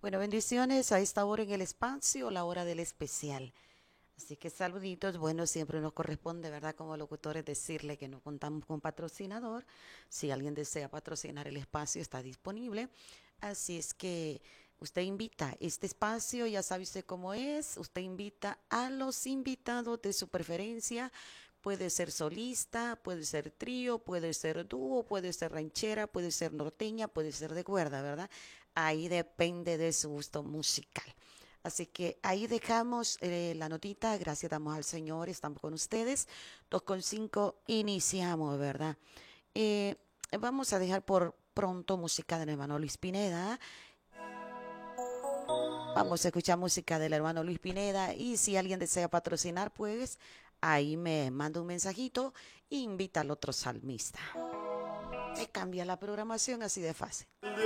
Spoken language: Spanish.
Bueno, bendiciones a esta hora en el espacio, la hora del especial. Así que saluditos, bueno, siempre nos corresponde, ¿verdad? Como locutores decirle que no contamos con patrocinador. Si alguien desea patrocinar el espacio, está disponible. Así es que usted invita este espacio, ya sabe usted cómo es. Usted invita a los invitados de su preferencia. Puede ser solista, puede ser trío, puede ser dúo, puede ser ranchera, puede ser norteña, puede ser de cuerda, ¿verdad? Ahí depende de su gusto musical. Así que ahí dejamos la notita. Gracias damos al Señor. Estamos con ustedes. 2:05 iniciamos, ¿verdad? Eh, Vamos a dejar por pronto música del hermano Luis Pineda. Vamos a escuchar música del hermano Luis Pineda. Y si alguien desea patrocinar, pues ahí me manda un mensajito e invita al otro salmista. Se cambia la programación así de fácil.